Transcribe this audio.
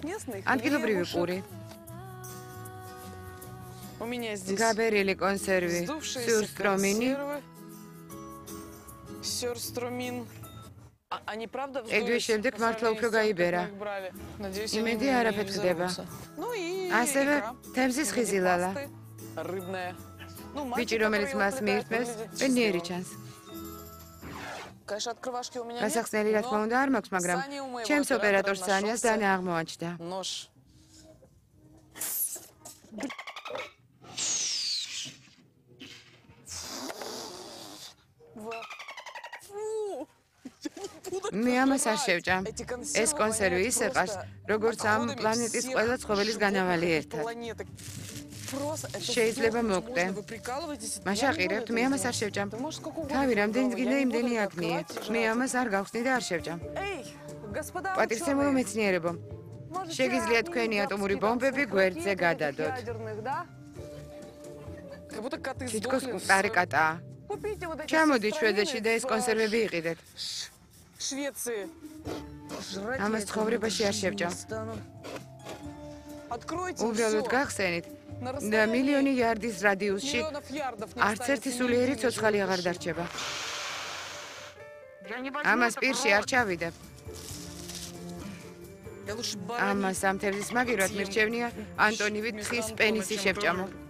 ადგილობრივი პური. გაბერილი კონსერვი, სიურსტრომინი. ეგრე შემდეგ მართლა უფრო გაიბერა. იმედი არაფერი ხდება. ასევე თემზის ხიზილალა. ბიჭი, რომელიც მას მიირთმევს, პენიერი ჩანს. გასახსნელი რა თქმა უნდა არ მაქვს, მაგრამ ჩემს ოპერატორს სანიას დანა აღმოაჩნდა. მე ამას არ შევჭამ. ეს კონსერვი ისე ყავს, როგორც ამ პლანეტის ყველა ცხოველის განავალი ერთად. შეიძლება მოკვდე. მაშაყირებთ, მე ამას არ შევჭამ. თავი რამდენი წგინდა იმდენი აგნიე. მე ამას არ გავხსნი და არ შევჭამ. პატივცემულო მეცნიერებო, შეგიძლია თქვენი ატომური ბომბები გვერდზე გადადოთ. თითქოს მყარი კატაა. ჩამოდით შვედეთში და ეს კონსერვები იყიდეთ. ამას ცხოვრებაში არ შევჭამ. უბრალოდ გახსენით და მილიონი იარდის რადიუსში არც ერთი სულიერი ცოცხალი აღარ დარჩება. ამას პირში არ ჩავიდებ. ამას ამ თევზის მაგივრად მირჩევნია ანტონივით თხის პენისი შევჭამო.